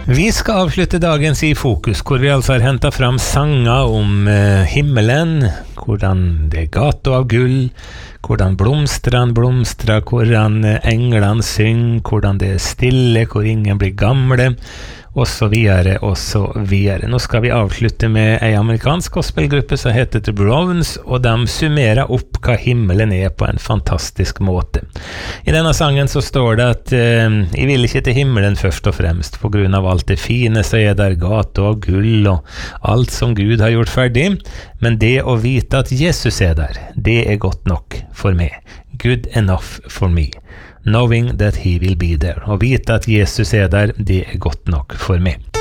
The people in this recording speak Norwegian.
Vi skal avslutte dagens I Fokus, hvor vi altså har hentet fram sanger om himmelen, hvordan det gater av gull, hvordan blomstrene blomstrer, hvordan englene synger, hvordan det stille, hvor ingen blir gamle, og så videre, og så videre. Nå skal vi avslutte med en amerikansk gospelgruppe som heter The Browns, og de summerer opp hva himmelen på en fantastisk måte. I denne sangen så står det at jeg vil ikke til himmelen først og fremst, på grunn av alt det fine så der gate og gull og alt som Gud har gjort ferdig, men det å vite at Jesus der, det godt nok for meg. Good enough for me. Knowing that he will be there. Å vite at Jesus der, det godt nok for meg.